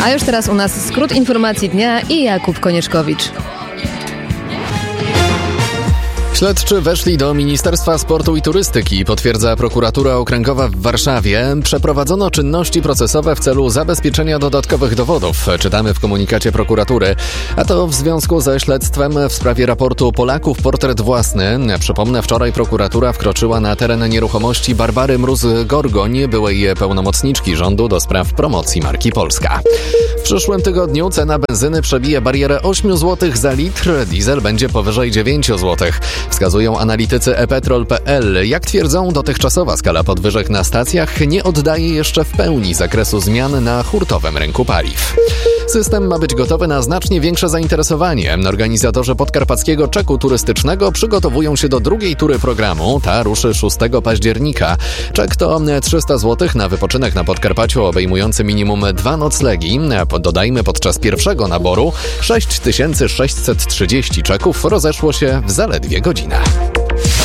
A już teraz u nas skrót informacji dnia i Jakub Konieczkowicz. Śledczy weszli do Ministerstwa Sportu i Turystyki, potwierdza Prokuratura Okręgowa w Warszawie. Przeprowadzono czynności procesowe w celu zabezpieczenia dodatkowych dowodów, czytamy w komunikacie prokuratury. A to w związku ze śledztwem w sprawie raportu Polaków Portret Własny. Przypomnę, wczoraj prokuratura wkroczyła na teren nieruchomości Barbary Mróz-Gorgoń, byłej pełnomocniczki rządu do spraw promocji marki Polska. W przyszłym tygodniu cena benzyny przebije barierę 8 zł za litr, diesel będzie powyżej 9 zł. Wskazują analitycy ePetrol.pl. Jak twierdzą, dotychczasowa skala podwyżek na stacjach nie oddaje jeszcze w pełni zakresu zmian na hurtowym rynku paliw. System ma być gotowy na znacznie większe zainteresowanie. Organizatorzy podkarpackiego czeku turystycznego przygotowują się do drugiej tury programu. Ta ruszy 6 października. Czek to 300 zł na wypoczynek na Podkarpaciu obejmujący minimum 2 noclegi. Dodajmy, podczas pierwszego naboru 6630 czeków rozeszło się w zaledwie godzinę.